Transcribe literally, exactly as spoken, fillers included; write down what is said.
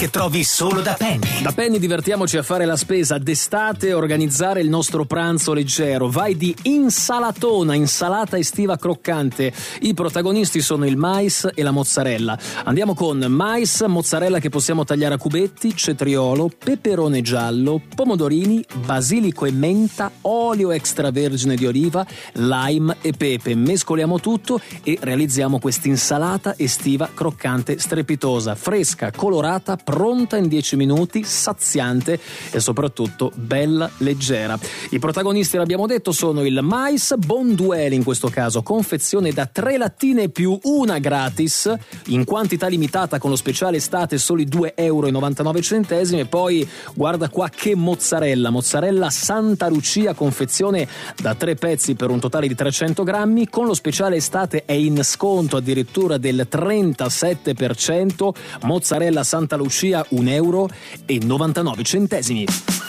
che trovi solo da Penny. Da Penny divertiamoci a fare la spesa d'estate e organizzare il nostro pranzo leggero. Vai di insalatona, insalata estiva croccante. I protagonisti sono il mais e la mozzarella. Andiamo con mais, mozzarella che possiamo tagliare a cubetti, cetriolo, peperone giallo, pomodorini, basilico e menta, olio extravergine di oliva, lime e pepe. Mescoliamo tutto e realizziamo quest'insalata estiva croccante, strepitosa, fresca, colorata, pronta in dieci minuti, saziante e soprattutto bella leggera. I protagonisti, l'abbiamo detto, sono il mais Bonduelle, in questo caso confezione da tre lattine più una gratis in quantità limitata con lo speciale estate, soli due euro e novantanove centesimi. E poi guarda qua che mozzarella, mozzarella Santa Lucia, confezione da tre pezzi per un totale di trecento grammi, con lo speciale estate è in sconto addirittura del trentasette per cento. Mozzarella Santa Lucia un euro e novantanove centesimi.